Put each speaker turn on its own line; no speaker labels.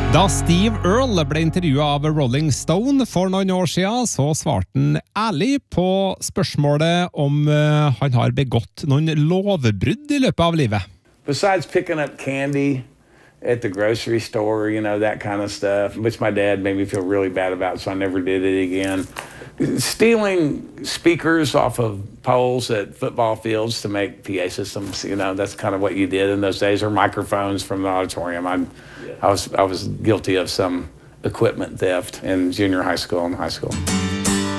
Da Steve Earle ble intervjuet av Rolling Stone for noen år siden, så svarte han ærlig på spørsmålet om han har begått noen lovbrudd I løpet av livet.
Besides picking up candy at the grocery store, you know, that kind of stuff, which my dad made me feel really bad about, so I never did it again. Stealing speakers off of poles at football fields to make PA systems, you know, that's kind of what you did in those days, or microphones from the auditorium. I was guilty of some equipment theft in junior high school and high school.